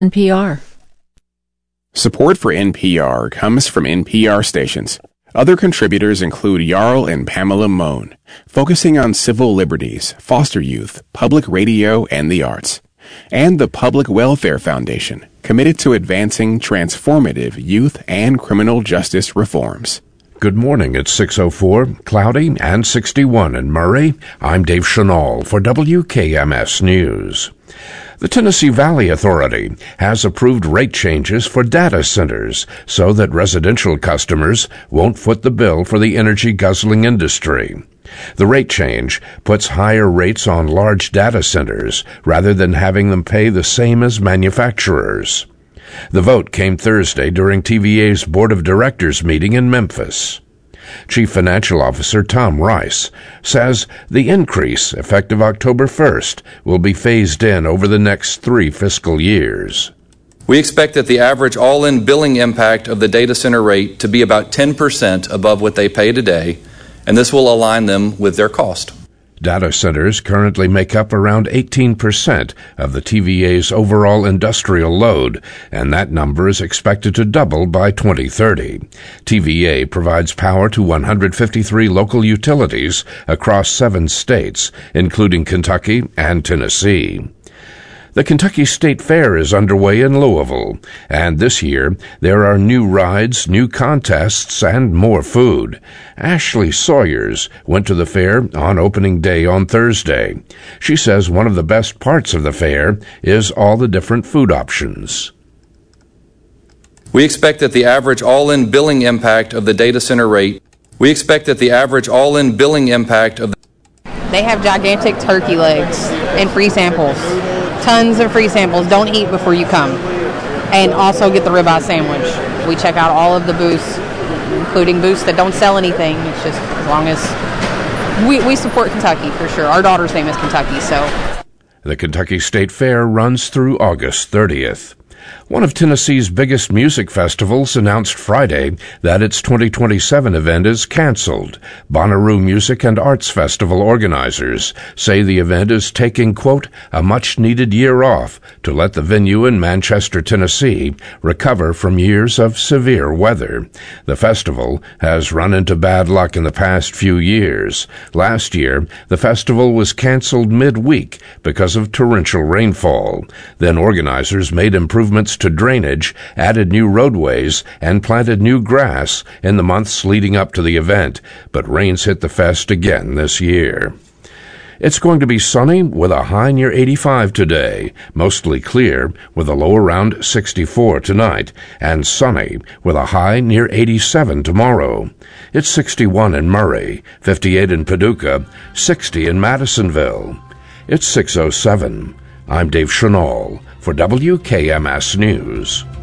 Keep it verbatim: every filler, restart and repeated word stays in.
N P R. Support for N P R comes from N P R stations. Other contributors include Jarl and Pamela Mohn, focusing on civil liberties, foster youth, public radio, and the arts. And the Public Welfare Foundation, committed to advancing transformative youth and criminal justice reforms. Good morning. It's six oh four, cloudy, and sixty-one in Murray. I'm Dave Chanel for W K M S News. The Tennessee Valley Authority has approved rate changes for data centers so that residential customers won't foot the bill for the energy-guzzling industry. The rate change puts higher rates on large data centers rather than having them pay the same as manufacturers. The vote came Thursday during T V A's Board of Directors meeting in Memphis. Chief Financial Officer Tom Rice says the increase, effective October first, will be phased in over the next three fiscal years. We expect that the average all-in billing impact of the data center rate to be about ten percent above what they pay today, and this will align them with their cost. Data centers currently make up around eighteen percent of the T V A's overall industrial load, and that number is expected to double by twenty thirty. T V A provides power to one hundred fifty-three local utilities across seven states, including Kentucky and Tennessee. The Kentucky State Fair is underway in Louisville, and this year there are new rides, new contests, and more food. Ashley Sawyers went to the fair on opening day on Thursday. She says one of the best parts of the fair is all the different food options. We expect that the average all-in billing impact of the data center rate, we expect that the average all-in billing impact of the They have gigantic turkey legs and free samples. Tons of free samples. Don't eat before you come. And also get the ribeye sandwich. We check out all of the booths, including booths that don't sell anything. It's just as long as we, we support Kentucky for sure. Our daughter's name is Kentucky, so. The Kentucky State Fair runs through August thirtieth. One of Tennessee's biggest music festivals announced Friday that its twenty twenty-seven event is canceled. Bonnaroo Music and Arts Festival organizers say the event is taking, quote, a much-needed year off to let the venue in Manchester, Tennessee, recover from years of severe weather. The festival has run into bad luck in the past few years. Last year, the festival was canceled midweek because of torrential rainfall. Then organizers made improvements to drainage, added new roadways, and planted new grass in the months leading up to the event, but rains hit the fest again this year. It's going to be sunny with a high near eighty-five today, mostly clear with a low around sixty-four tonight, and sunny with a high near eighty-seven tomorrow. It's sixty-one in Murray, fifty-eight in Paducah, sixty in Madisonville. It's six oh seven. I'm Dave Chanel for W K M S News.